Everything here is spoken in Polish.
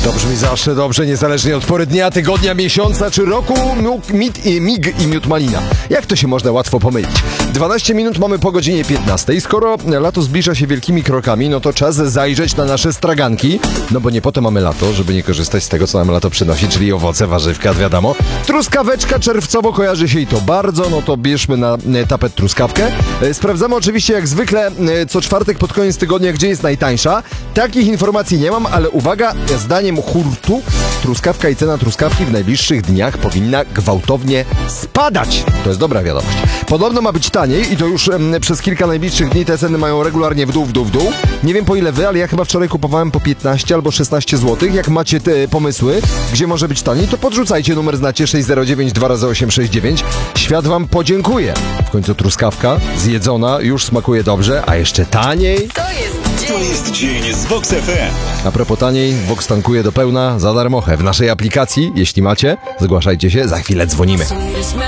To brzmi zawsze dobrze, niezależnie od pory dnia, tygodnia, miesiąca czy roku. Mig i miód malina. Jak to się można łatwo pomylić? 12 minut mamy po godzinie 15. Skoro lato zbliża się wielkimi krokami, no to czas zajrzeć na nasze straganki. No bo nie po to mamy lato, żeby nie korzystać z tego, co nam lato przynosi, czyli owoce, warzywka, wiadomo. Truskaweczka czerwcowo kojarzy się i to bardzo, no to bierzmy na tapet truskawkę. Sprawdzamy oczywiście jak zwykle co czwartek pod koniec tygodnia, gdzie jest najtańsza. Takich informacji nie mam, ale uwaga, zdaniem hurtu truskawka i cena truskawki w najbliższych dniach powinna gwałtownie spadać. To jest dobra wiadomość. Podobno ma być taniej i to już przez kilka najbliższych dni te ceny mają regularnie w dół. Nie wiem po ile wy, ale ja chyba wczoraj kupowałem po 15 albo 16 zł. Jak macie te pomysły, gdzie może być taniej, to podrzucajcie, numer znacie 609 2x869. Świat wam podziękuje. W końcu truskawka zjedzona już smakuje dobrze, a jeszcze taniej. To jest dzień z Vox FM. A propos taniej, Vox tankuje do pełna za darmochę w naszej aplikacji. Jeśli macie, zgłaszajcie się, za chwilę dzwonimy.